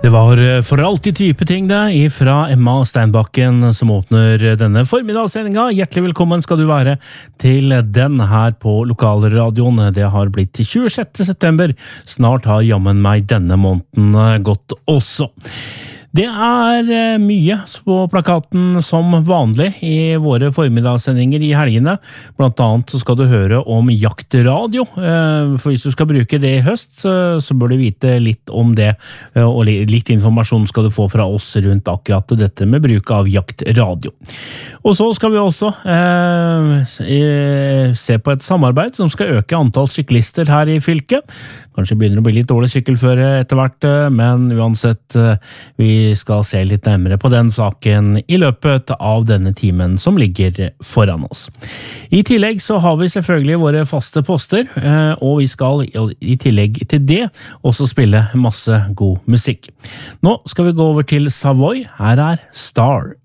Det var for alltid type ting det, ifra Emma Steinbakken som åpner denne formiddagssendinga. Hjertelig velkommen skal du være til den her på lokalradioen. Det har blitt 26. september. Snart har jammen meg denne måneden gått også. Det er mye på plakaten som vanlig i våre formiddagssendinger i helgene. Blant annet så skal du høre om jaktradio. For hvis du skal bruke det i høst, så bør du vite litt om det, og litt informasjon skal du få fra oss rundt akkurat dette med bruk av jaktradio. Og så skal vi også se på et samarbeid som skal øke antall syklister her i fylket. Kanskje begynner å bli litt dårlig sykkelføre etter hvert, men uansett, vi skal se litt nærmere på den saken i løpet av denne timen som ligger foran oss. I tillegg så har vi selvfølgelig våre faste poster, og vi skal i tillegg til det også spille masse god musikk. Nå skal vi gå over til Savoy. Her er Star.